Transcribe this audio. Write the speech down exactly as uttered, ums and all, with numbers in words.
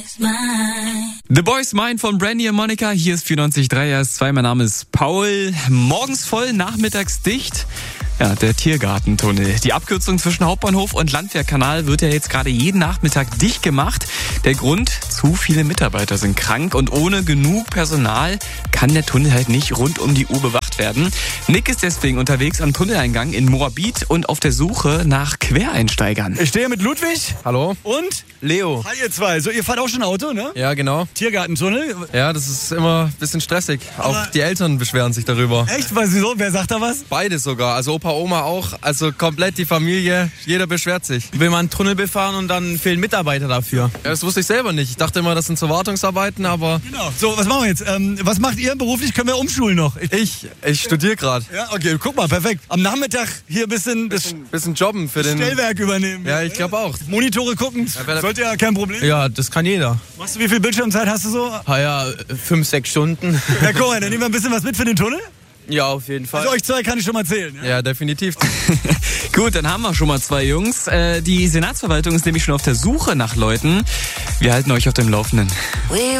The Boys Mine von Brandy und Monica. Hier ist vierundneunzig Komma drei R S zwei. Mein Name ist Paul. Morgens voll, nachmittags dicht. Ja, der Tiergartentunnel. Die Abkürzung zwischen Hauptbahnhof und Landwehrkanal wird ja jetzt gerade jeden Nachmittag dicht gemacht. Der Grund, zu viele Mitarbeiter sind krank und ohne genug Personal kann der Tunnel halt nicht rund um die Uhr bewacht werden. Nick ist deswegen unterwegs am Tunneleingang in Moabit und auf der Suche nach Quereinsteigern. Ich stehe mit Ludwig. Hallo. Und Leo. Hi ihr zwei. So, ihr fahrt auch schon Auto, ne? Ja, genau. Tiergartentunnel. Ja, das ist immer ein bisschen stressig. Aber auch die Eltern beschweren sich darüber. Echt? Wieso? Wer sagt da was? Beide sogar. Also Opa, Oma auch. Also komplett die Familie. Jeder beschwert sich. Will man einen Tunnel befahren und dann fehlen Mitarbeiter dafür. Ja, das wusste ich selber nicht. Ich dachte immer, das sind so Wartungsarbeiten, aber... Genau. So, was machen wir jetzt? Ähm, was macht ihr beruflich? Können wir umschulen noch? Ich, Ich, ich studiere gerade. ja, okay, guck mal, perfekt. Am Nachmittag hier ein bisschen das Bisschen jobben für den... Stellwerk übernehmen. Ja, ich glaube auch. Monitore gucken, wer- sollte ja kein Problem. Ja, das kann jeder. Machst du, wie viel Bildschirmzeit hast du so? Ah ja, fünf, sechs Stunden. Ja, guck mal, dann nehmen wir ein bisschen was mit für den Tunnel. Ja, auf jeden Fall. Also euch zwei kann ich schon mal zählen. Ja? Ja, definitiv. Gut, dann haben wir schon mal zwei Jungs. Äh, die Senatsverwaltung ist nämlich schon auf der Suche nach Leuten. Wir halten euch auf dem Laufenden.